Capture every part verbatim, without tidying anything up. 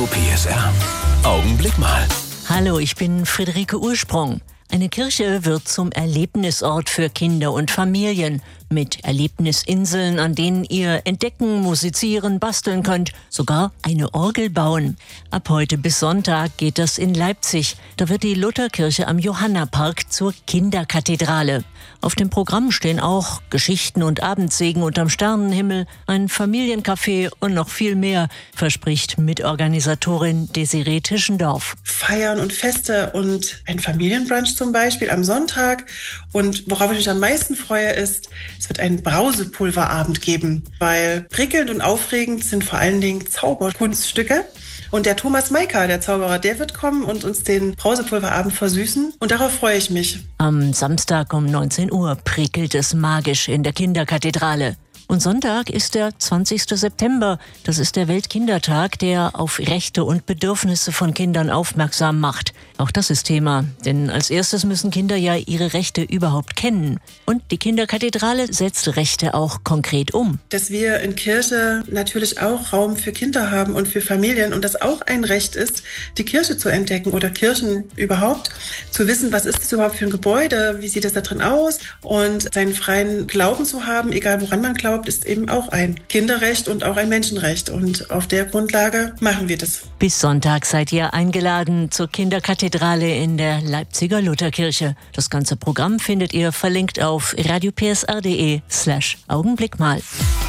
P S R. Augenblick mal. Hallo, ich bin Friederike Ursprung. Eine Kirche wird zum Erlebnisort für Kinder und Familien. Mit Erlebnisinseln, an denen ihr entdecken, musizieren, basteln könnt. Sogar eine Orgel bauen. Ab heute bis Sonntag geht das in Leipzig. Da wird die Lutherkirche am Johannapark zur Kinderkathedrale. Auf dem Programm stehen auch Geschichten und Abendsegen unterm Sternenhimmel, ein Familiencafé und noch viel mehr, verspricht Mitorganisatorin Desiree Tischendorf. Feiern und Feste und ein Familienbrunch zum Beispiel am Sonntag. Und worauf ich mich am meisten freue, ist, es wird einen Brausepulverabend geben, weil prickelnd und aufregend sind vor allen Dingen Zauberkunststücke. Und der Thomas Maika, der Zauberer, der wird kommen und uns den Brausepulverabend versüßen. Und darauf freue ich mich. Am Samstag um neunzehn Uhr prickelt es magisch in der Kinderkathedrale. Und Sonntag ist der zwanzigster September. Das ist der Weltkindertag, der auf Rechte und Bedürfnisse von Kindern aufmerksam macht. Auch das ist Thema, denn als erstes müssen Kinder ja ihre Rechte überhaupt kennen. Und die Kinderkathedrale setzt Rechte auch konkret um. Dass wir in Kirche natürlich auch Raum für Kinder haben und für Familien und das auch ein Recht ist, die Kirche zu entdecken oder Kirchen überhaupt, zu wissen, was ist das überhaupt für ein Gebäude, wie sieht es da drin aus und seinen freien Glauben zu haben, egal woran man glaubt, ist eben auch ein Kinderrecht und auch ein Menschenrecht. Und auf der Grundlage machen wir das. Bis Sonntag seid ihr eingeladen zur Kinderkathedrale in der Leipziger Lutherkirche. Das ganze Programm findet ihr verlinkt auf radiopsr.de slash Augenblick mal.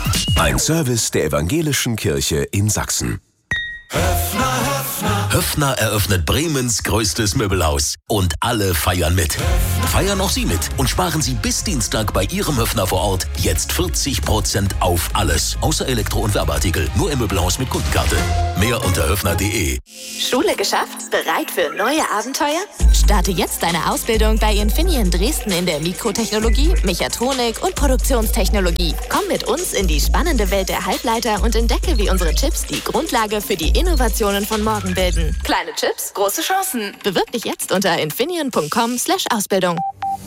Ein Service der Evangelischen Kirche in Sachsen. Höffner, Höffner. Höffner eröffnet Bremens größtes Möbelhaus. Und alle feiern mit. Höffner. Feiern auch Sie mit und sparen Sie bis Dienstag bei Ihrem Höffner vor Ort jetzt vierzig Prozent auf alles. Außer Elektro- und Werbeartikel. Nur im Möbelhaus mit Kundenkarte. Mehr unter höffner punkt de. Schule geschafft? Bereit für neue Abenteuer? Starte jetzt deine Ausbildung bei Infineon Dresden in der Mikrotechnologie, Mechatronik und Produktionstechnologie. Komm mit uns in die spannende Welt der Halbleiter und entdecke, wie unsere Chips die Grundlage für die Innovationen von morgen bilden. Kleine Chips, große Chancen. Bewirb dich jetzt unter infineon punkt com slash Ausbildung.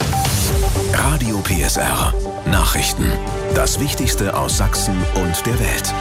Radio P S R. Nachrichten. Das Wichtigste aus Sachsen und der Welt.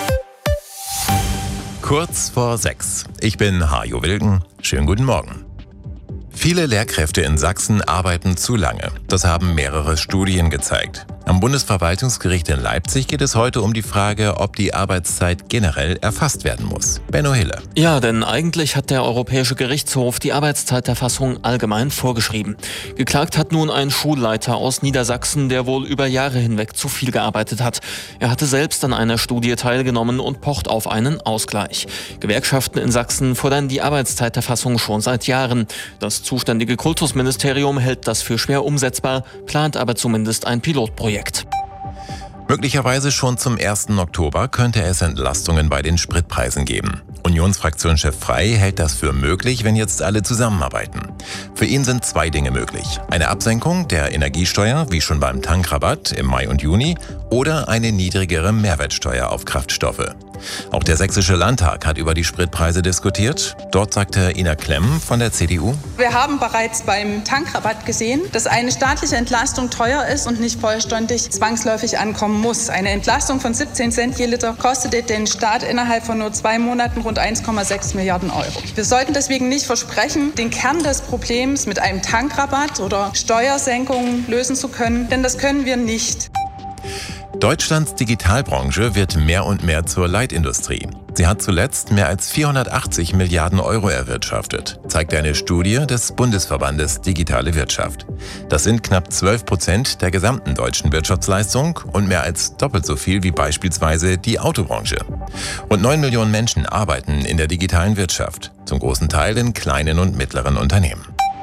Kurz vor sechs. Ich bin Hajo Wilken. Schönen guten Morgen. Viele Lehrkräfte in Sachsen arbeiten zu lange. Das haben mehrere Studien gezeigt. Am Bundesverwaltungsgericht in Leipzig geht es heute um die Frage, ob die Arbeitszeit generell erfasst werden muss. Benno Hille. Ja, denn eigentlich hat der Europäische Gerichtshof die Arbeitszeiterfassung allgemein vorgeschrieben. Geklagt hat nun ein Schulleiter aus Niedersachsen, der wohl über Jahre hinweg zu viel gearbeitet hat. Er hatte selbst an einer Studie teilgenommen und pocht auf einen Ausgleich. Gewerkschaften in Sachsen fordern die Arbeitszeiterfassung schon seit Jahren. Das zuständige Kultusministerium hält das für schwer umsetzbar, plant aber zumindest ein Pilotprojekt. Möglicherweise schon zum ersten Oktober könnte es Entlastungen bei den Spritpreisen geben. Unionsfraktionschef Frey hält das für möglich, wenn jetzt alle zusammenarbeiten. Für ihn sind zwei Dinge möglich. Eine Absenkung der Energiesteuer, wie schon beim Tankrabatt im Mai und Juni, oder eine niedrigere Mehrwertsteuer auf Kraftstoffe. Auch der Sächsische Landtag hat über die Spritpreise diskutiert. Dort sagte Ina Klemm von der C D U: Wir haben bereits beim Tankrabatt gesehen, dass eine staatliche Entlastung teuer ist und nicht vollständig zwangsläufig ankommen muss. Eine Entlastung von siebzehn Cent je Liter kostete den Staat innerhalb von nur zwei Monaten rund eins Komma sechs Milliarden Euro. Wir sollten deswegen nicht versprechen, den Kern des Problems mit einem Tankrabatt oder Steuersenkungen lösen zu können, denn das können wir nicht. Deutschlands Digitalbranche wird mehr und mehr zur Leitindustrie. Sie hat zuletzt mehr als vierhundertachtzig Milliarden Euro erwirtschaftet, zeigt eine Studie des Bundesverbandes Digitale Wirtschaft. Das sind knapp zwölf Prozent der gesamten deutschen Wirtschaftsleistung und mehr als doppelt so viel wie beispielsweise die Autobranche. Und neun Millionen Menschen arbeiten in der digitalen Wirtschaft, zum großen Teil in kleinen und mittleren Unternehmen.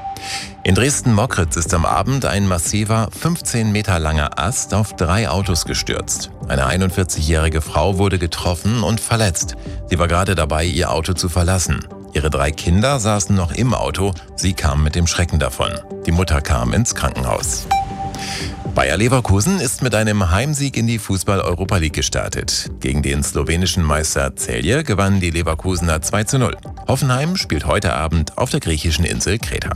In Dresden-Mockritz ist am Abend ein massiver, fünfzehn Meter langer Ast auf drei Autos gestürzt. Eine einundvierzigjährige Frau wurde getroffen und verletzt. Sie war gerade dabei, ihr Auto zu verlassen. Ihre drei Kinder saßen noch im Auto, sie kamen mit dem Schrecken davon. Die Mutter kam ins Krankenhaus. Bayer Leverkusen ist mit einem Heimsieg in die Fußball-Europa League gestartet. Gegen den slowenischen Meister Celje gewannen die Leverkusener zwei zu null. Hoffenheim spielt heute Abend auf der griechischen Insel Kreta.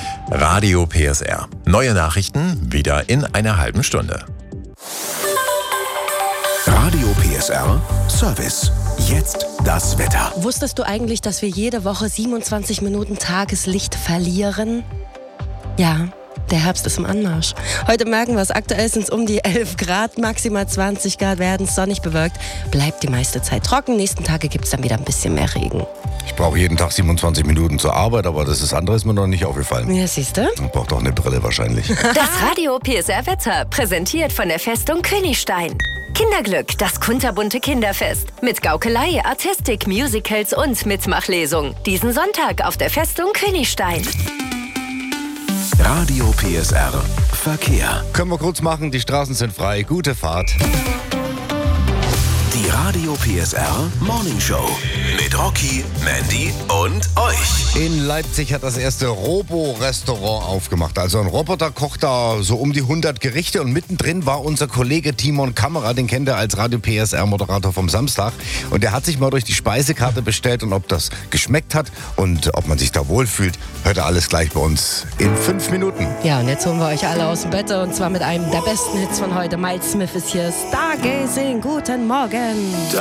Radio P S R. Neue Nachrichten wieder in einer halben Stunde. Radio P S R Service. Jetzt das Wetter. Wusstest du eigentlich, dass wir jede Woche siebenundzwanzig Minuten Tageslicht verlieren? Ja, der Herbst ist im Anmarsch. Heute merken wir es, aktuell sind es um die elf Grad, maximal zwanzig Grad, werden sonnig bewölkt. Bleibt die meiste Zeit trocken, nächsten Tage gibt es dann wieder ein bisschen mehr Regen. Ich brauche jeden Tag siebenundzwanzig Minuten zur Arbeit, aber das ist andere ist mir noch nicht aufgefallen. Ja, siehst du? Man braucht doch eine Brille wahrscheinlich. Das Radio P S R Wetter, präsentiert von der Festung Königstein. Kinderglück, das kunterbunte Kinderfest. Mit Gaukelei, Artistik, Musicals und Mitmachlesung. Diesen Sonntag auf der Festung Königstein. Radio P S R Verkehr. Können wir kurz machen, die Straßen sind frei. Gute Fahrt. Die Radio P S R Morning Show mit Rocky, Mandy und euch. In Leipzig hat das erste Robo-Restaurant aufgemacht. Also ein Roboter kocht da so um die hundert Gerichte und mittendrin war unser Kollege Timon Kammerer, den kennt er als Radio P S R-Moderator vom Samstag. Und der hat sich mal durch die Speisekarte bestellt und ob das geschmeckt hat und ob man sich da wohlfühlt, hört er alles gleich bei uns in fünf Minuten. Ja, und jetzt holen wir euch alle aus dem Bett und zwar mit einem der besten Hits von heute. Miles Smith ist hier, Stargazing. Guten Morgen.